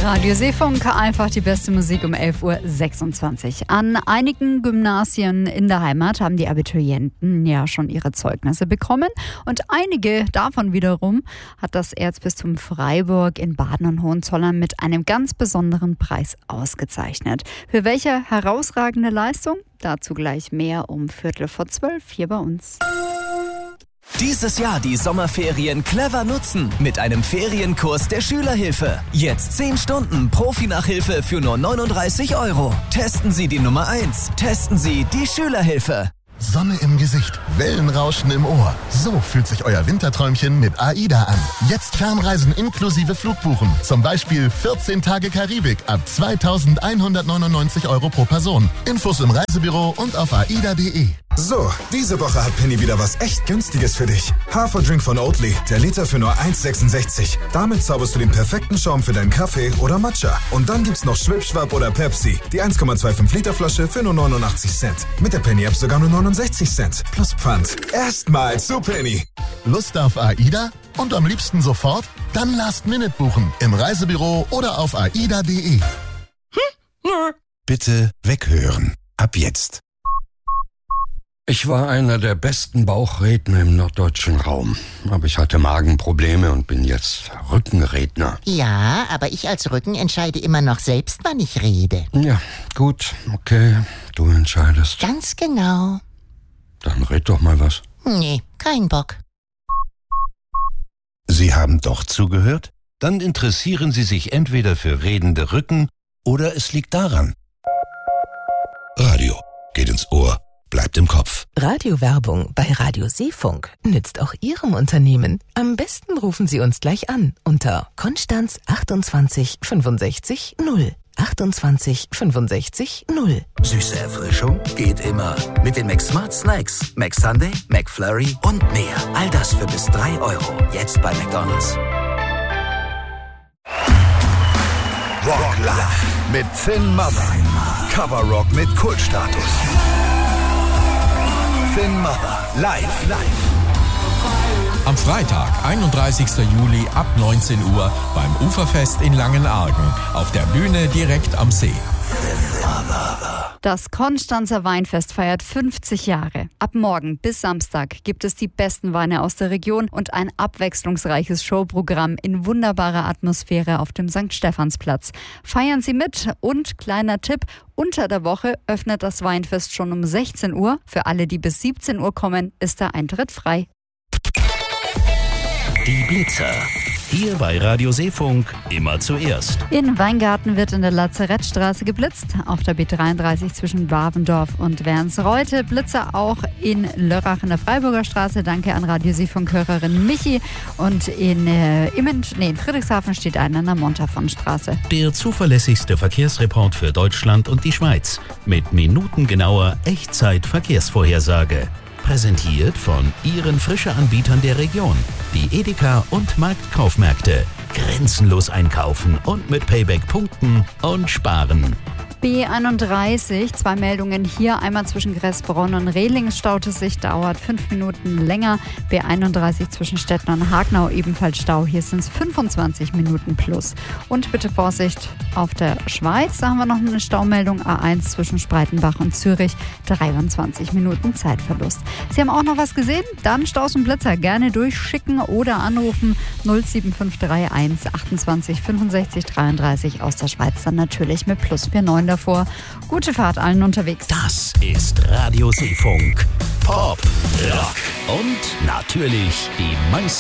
Radio Seefunk, einfach die beste Musik um 11.26 Uhr. An einigen Gymnasien in der Heimat haben die Abiturienten ja schon ihre Zeugnisse bekommen. Und einige davon wiederum hat das Erzbistum Freiburg in Baden und Hohenzollern mit einem ganz besonderen Preis ausgezeichnet. Für welche herausragende Leistung? Dazu gleich mehr um 11:45 hier bei uns. Dieses Jahr die Sommerferien clever nutzen mit einem Ferienkurs der Schülerhilfe. Jetzt 10 Stunden Profi-Nachhilfe für nur 39 €. Testen Sie die Nummer 1. Testen Sie die Schülerhilfe. Sonne im Gesicht, Wellenrauschen im Ohr. So fühlt sich euer Winterträumchen mit AIDA an. Jetzt Fernreisen inklusive Flugbuchen. Zum Beispiel 14 Tage Karibik ab 2.199 € pro Person. Infos im Reisebüro und auf aida.de. So, diese Woche hat Penny wieder was echt Günstiges für dich. Haferdrink von Oatly, der Liter für nur 1,66. Damit zauberst du den perfekten Schaum für deinen Kaffee oder Matcha. Und dann gibt's noch Schwipschwap oder Pepsi, die 1,25 Liter Flasche für nur 89 Cent. Mit der Penny-App sogar nur 69 Cent. Plus Pfand. Erstmal zu Penny. Lust auf AIDA? Und am liebsten sofort? Dann Last-Minute buchen. Im Reisebüro oder auf aida.de. Bitte weghören. Ab jetzt. Ich war einer der besten Bauchredner im norddeutschen Raum. Aber ich hatte Magenprobleme und bin jetzt Rückenredner. Ja, aber ich als Rücken entscheide immer noch selbst, wann ich rede. Ja, gut, okay, du entscheidest. Ganz genau. Dann red doch mal was. Nee, kein Bock. Sie haben doch zugehört? Dann interessieren Sie sich entweder für redende Rücken oder es liegt daran. Radio geht ins Ohr, bleibt im Kopf. Radiowerbung bei Radio Seefunk nützt auch Ihrem Unternehmen. Am besten rufen Sie uns gleich an unter Konstanz 28 65 0. 28 65 0. Süße Erfrischung geht immer. Mit den McSmart Snacks. McSunday, McFlurry und mehr. All das für bis 3 €. Jetzt bei McDonald's. Rock Live mit Finn Mother. Cover Rock mit Kultstatus. Finn Mother. Live. Am Freitag, 31. Juli ab 19 Uhr beim Uferfest in Langenargen. Auf der Bühne direkt am See. Das Konstanzer Weinfest feiert 50 Jahre. Ab morgen bis Samstag gibt es die besten Weine aus der Region und ein abwechslungsreiches Showprogramm in wunderbarer Atmosphäre auf dem St. Stephansplatz. Feiern Sie mit und kleiner Tipp, unter der Woche öffnet das Weinfest schon um 16 Uhr. Für alle, die bis 17 Uhr kommen, ist der Eintritt frei. Die Blitzer. Hier bei Radio Seefunk immer zuerst. In Weingarten wird in der Lazarettstraße geblitzt, auf der B33 zwischen Wavendorf und Wernsreute. Blitzer auch in Lörrach in der Freiburger Straße. Danke an Radio Seefunk-Hörerin Michi. Und in Friedrichshafen steht einer an der Montafon-Straße. Der zuverlässigste Verkehrsreport für Deutschland und die Schweiz. Mit minutengenauer Echtzeit-Verkehrsvorhersage. Präsentiert von Ihren Frische-Anbietern der Region. Die Edeka und Marktkaufmärkte. Grenzenlos einkaufen und mit Payback punkten und sparen. B31, 2 Meldungen hier, einmal zwischen Gressbronn und Rehlings staut es sich, dauert 5 Minuten länger. B31 zwischen Stettner und Hagnau ebenfalls Stau, hier sind es 25 Minuten plus. Und bitte Vorsicht auf der Schweiz, da haben wir noch eine Staumeldung, A1 zwischen Spreitenbach und Zürich, 23 Minuten Zeitverlust. Sie haben auch noch was gesehen? Dann Staus und Blitzer gerne durchschicken oder anrufen 07531 28 65 33 aus der Schweiz, dann natürlich mit plus 49 davor. Gute Fahrt allen unterwegs. Das ist Radio Seefunk. Pop, Rock und natürlich die meisten